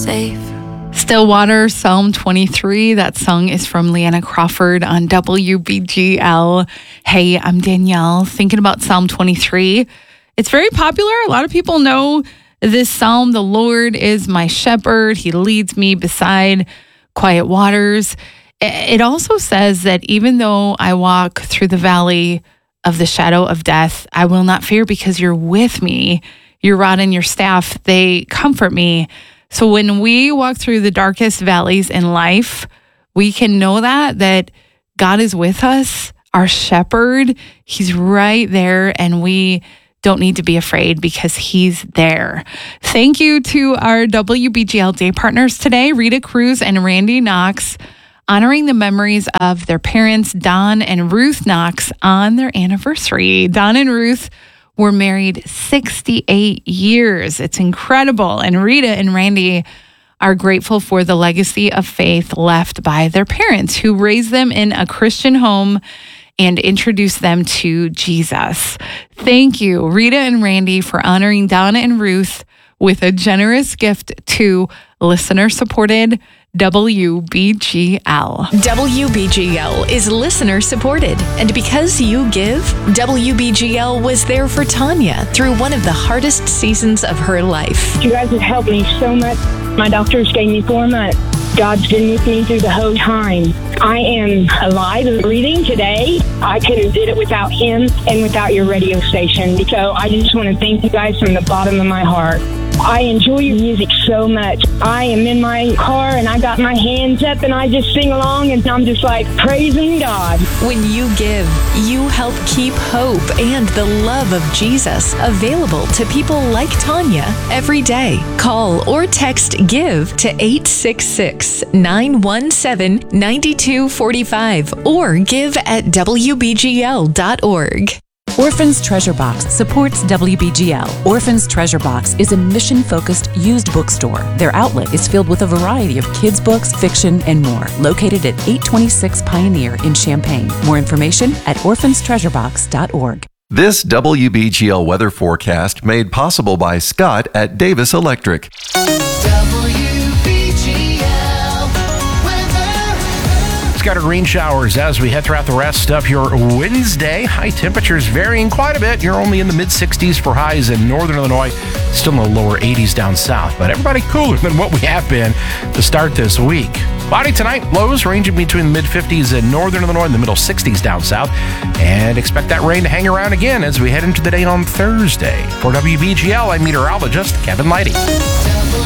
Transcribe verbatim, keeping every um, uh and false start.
safe. Stillwater, Psalm twenty-three. That song is from Leanna Crawford on W B G L. Hey, I'm Danielle. Thinking about Psalm twenty-three. It's very popular. A lot of people know this psalm. The Lord is my shepherd. He leads me beside quiet waters. It also says that even though I walk through the valley of the shadow of death, I will not fear because you're with me. Your rod and your staff, they comfort me. So when we walk through the darkest valleys in life, we can know that, that God is with us, our shepherd. He's right there, and we don't need to be afraid because he's there. Thank you to our W B G L Day partners today, Rita Cruz and Randy Knox, honoring the memories of their parents, Don and Ruth Knox, on their anniversary. Don and Ruth were married sixty-eight years. It's incredible. And Rita and Randy are grateful for the legacy of faith left by their parents, who raised them in a Christian home and introduced them to Jesus. Thank you, Rita and Randy, for honoring Donna and Ruth with a generous gift to listener-supported W B G L. W B G L is listener supported. And because you give, W B G L was there for Tanya through one of the hardest seasons of her life. You guys have helped me so much. My doctors gave me four months. God's been with me through the whole time. I am alive and breathing today. I couldn't have did it without him and without your radio station. So I just want to thank you guys from the bottom of my heart. I enjoy your music so much. I am in my car and I got my hands up and I just sing along and I'm just like praising God. When you give, you help keep hope and the love of Jesus available to people like Tanya every day. Call or text GIVE to eight six six, nine one seven, nine two four five or give at W B G L dot org. Orphan's Treasure Box supports W B G L. Orphan's Treasure Box is a mission-focused used bookstore. Their outlet is filled with a variety of kids' books, fiction, and more. Located at eight twenty-six Pioneer in Champaign. More information at orphans treasure box dot org. This W B G L weather forecast made possible by Scott at Davis Electric. Scattered rain showers as we head throughout the rest of your Wednesday. High temperatures varying quite a bit. You're only in the mid sixties for highs in northern Illinois, still in the lower eighties down south. But everybody cooler than what we have been to start this week. Cloudy tonight, lows ranging between the mid fifties in northern Illinois and the middle sixties down south. And expect that rain to hang around again as we head into the day on Thursday. For W B G L, I'm meteorologist Kevin Leidy.